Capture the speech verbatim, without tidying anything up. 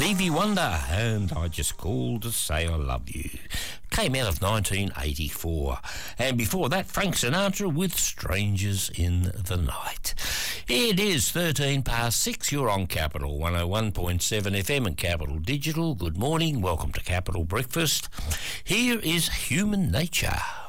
Stevie Wonder, and I Just Called to Say I Love You. Came out of nineteen eighty-four. And before that, Frank Sinatra with Strangers in the Night. It is thirteen past six. You're on Capital one oh one point seven F M and Capital Digital. Good morning. Welcome to Capital Breakfast. Here is Human Nature.